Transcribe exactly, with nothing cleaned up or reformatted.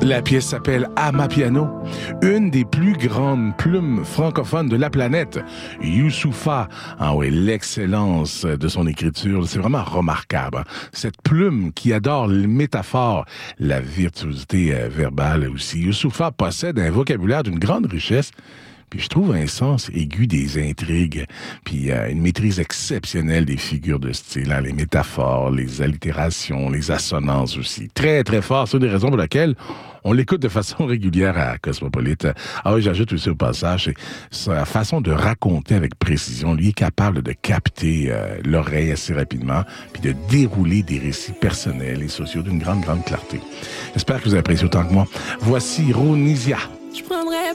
La pièce s'appelle Amapiano, une des plus grandes plumes francophones de la planète. Youssoupha, ah oui, l'excellence de son écriture, c'est vraiment remarquable. Cette plume qui adore les métaphores, la virtuosité euh, verbale aussi. Youssoupha possède un vocabulaire d'une grande richesse. Puis je trouve un sens aigu des intrigues, puis euh, une maîtrise exceptionnelle des figures de style, hein, les métaphores, les allitérations, les assonances aussi. Très, très fort. C'est une des raisons pour laquelle on l'écoute de façon régulière à Cosmopolite. Ah oui, j'ajoute aussi au passage, sa façon de raconter avec précision. Lui est capable de capter euh, l'oreille assez rapidement, puis de dérouler des récits personnels et sociaux d'une grande, grande clarté. J'espère que vous appréciez autant que moi. Voici Ronisia. Je prendrais